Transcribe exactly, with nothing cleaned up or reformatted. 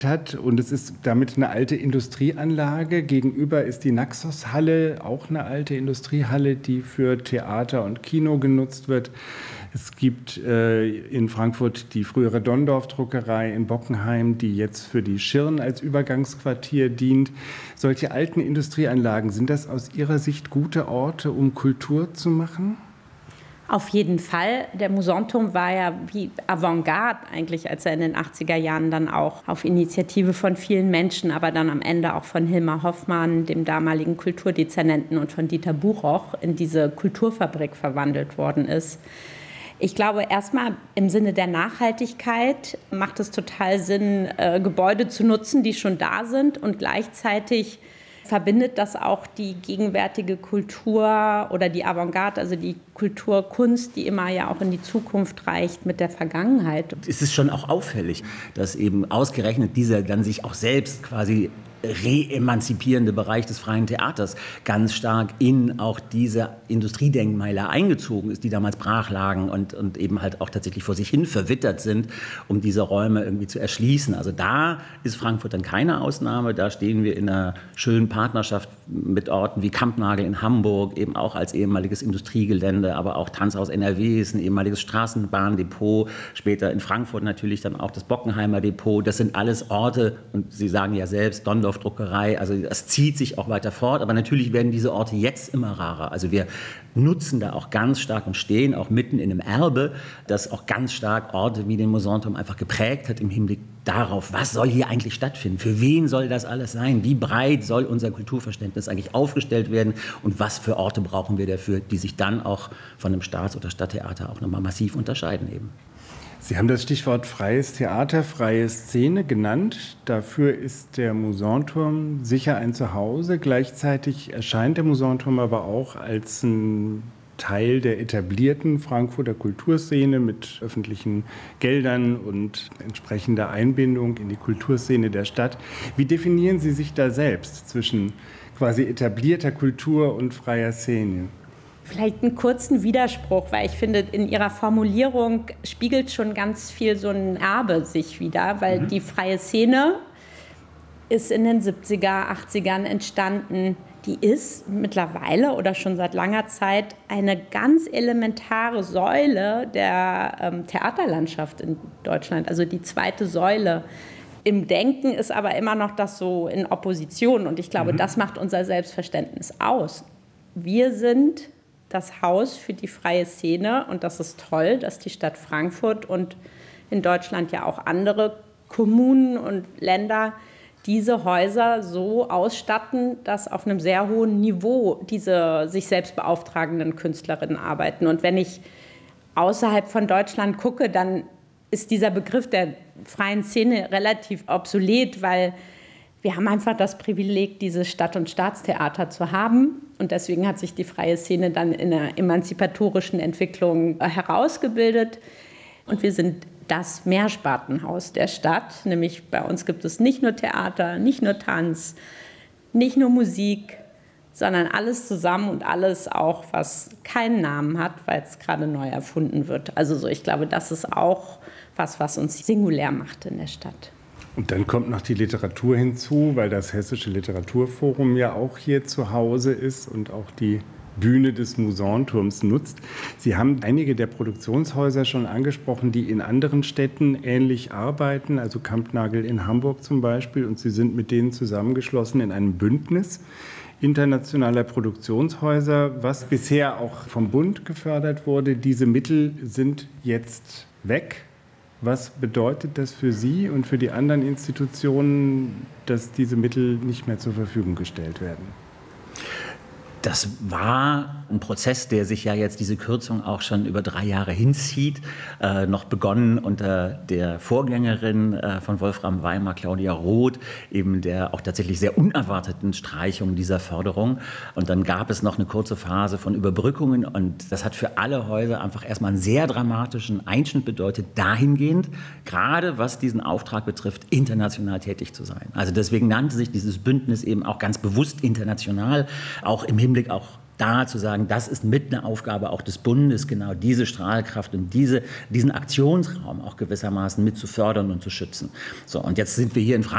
hat und es ist damit eine alte Industrieanlage. Gegenüber ist die Naxos-Halle, auch eine alte Industriehalle, die für Theater und Kino genutzt wird. Es gibt äh, in Frankfurt die frühere Donndorf-Druckerei in Bockenheim, die jetzt für die Schirn als Übergangsquartier dient. Solche alten Industrieanlagen, sind das aus Ihrer Sicht gute Orte, um Kultur zu machen? Auf jeden Fall. Der Mousonturm war ja wie Avantgarde eigentlich, als er in den achtziger Jahren dann auch auf Initiative von vielen Menschen, aber dann am Ende auch von Hilmar Hoffmann, dem damaligen Kulturdezernenten, und von Dieter Buchoch in diese Kulturfabrik verwandelt worden ist. Ich glaube, erstmal im Sinne der Nachhaltigkeit macht es total Sinn, äh, Gebäude zu nutzen, die schon da sind, und gleichzeitig verbindet das auch die gegenwärtige Kultur oder die Avantgarde, also die Kulturkunst, die immer ja auch in die Zukunft reicht, mit der Vergangenheit. Es ist schon auch auffällig, dass eben ausgerechnet dieser dann sich auch selbst quasi re-emanzipierende Bereich des freien Theaters ganz stark in auch diese Industriedenkmäler eingezogen ist, die damals brach lagen und, und eben halt auch tatsächlich vor sich hin verwittert sind, um diese Räume irgendwie zu erschließen. Also da ist Frankfurt dann keine Ausnahme. Da stehen wir in einer schönen Partnerschaft mit Orten wie Kampnagel in Hamburg, eben auch als ehemaliges Industriegelände, aber auch Tanzhaus N R W ist ein ehemaliges Straßenbahndepot, später in Frankfurt natürlich dann auch das Bockenheimer Depot. Das sind alles Orte, und Sie sagen ja selbst, Donndorf Druckerei, also das zieht sich auch weiter fort, aber natürlich werden diese Orte jetzt immer rarer. Also wir nutzen da auch ganz stark und stehen auch mitten in einem Erbe, das auch ganz stark Orte wie den Mousonturm einfach geprägt hat im Hinblick darauf, was soll hier eigentlich stattfinden, für wen soll das alles sein, wie breit soll unser Kulturverständnis eigentlich aufgestellt werden und was für Orte brauchen wir dafür, die sich dann auch von einem Staats- oder Stadttheater auch nochmal massiv unterscheiden eben. Sie haben das Stichwort freies Theater, freie Szene genannt. Dafür ist der Mousonturm sicher ein Zuhause. Gleichzeitig erscheint der Mousonturm aber auch als ein Teil der etablierten Frankfurter Kulturszene mit öffentlichen Geldern und entsprechender Einbindung in die Kulturszene der Stadt. Wie definieren Sie sich da selbst zwischen quasi etablierter Kultur und freier Szene? Vielleicht einen kurzen Widerspruch, weil ich finde, in Ihrer Formulierung spiegelt schon ganz viel so ein Erbe sich wider, weil mhm. die freie Szene ist in den siebziger, achtzigern entstanden. Die ist mittlerweile oder schon seit langer Zeit eine ganz elementare Säule der ähm, Theaterlandschaft in Deutschland, also die zweite Säule. Im Denken ist aber immer noch das so in Opposition, und ich glaube, mhm. das macht unser Selbstverständnis aus. Wir sind das Haus für die freie Szene, und das ist toll, dass die Stadt Frankfurt und in Deutschland ja auch andere Kommunen und Länder diese Häuser so ausstatten, dass auf einem sehr hohen Niveau diese sich selbst beauftragenden Künstlerinnen arbeiten. Und wenn ich außerhalb von Deutschland gucke, dann ist dieser Begriff der freien Szene relativ obsolet, weil wir haben einfach das Privileg, dieses Stadt- und Staatstheater zu haben. Und deswegen hat sich die freie Szene dann in einer emanzipatorischen Entwicklung herausgebildet. Und wir sind das Mehrspartenhaus der Stadt. Nämlich bei uns gibt es nicht nur Theater, nicht nur Tanz, nicht nur Musik, sondern alles zusammen und alles auch, was keinen Namen hat, weil es gerade neu erfunden wird. Also so, ich glaube, das ist auch was, was uns singulär macht in der Stadt. Und dann kommt noch die Literatur hinzu, weil das Hessische Literaturforum ja auch hier zu Hause ist und auch die Bühne des Mousonturms nutzt. Sie haben einige der Produktionshäuser schon angesprochen, die in anderen Städten ähnlich arbeiten, also Kampnagel in Hamburg zum Beispiel, und Sie sind mit denen zusammengeschlossen in einem Bündnis internationaler Produktionshäuser, was bisher auch vom Bund gefördert wurde. Diese Mittel sind jetzt weg. Was bedeutet das für Sie und für die anderen Institutionen, dass diese Mittel nicht mehr zur Verfügung gestellt werden? Das war ein Prozess, der sich ja jetzt diese Kürzung auch schon über drei Jahre hinzieht, äh, noch begonnen unter der Vorgängerin äh, von Wolfram Weimar, Claudia Roth, eben der auch tatsächlich sehr unerwarteten Streichung dieser Förderung. Und dann gab es noch eine kurze Phase von Überbrückungen, und das hat für alle Häuser einfach erstmal einen sehr dramatischen Einschnitt bedeutet, dahingehend, gerade was diesen Auftrag betrifft, international tätig zu sein. Also deswegen nannte sich dieses Bündnis eben auch ganz bewusst international, auch im Hinblick auch da zu sagen, das ist mit eine Aufgabe auch des Bundes, genau diese Strahlkraft und diese, diesen Aktionsraum auch gewissermaßen mit zu fördern und zu schützen. So, und jetzt sind wir hier in Frankfurt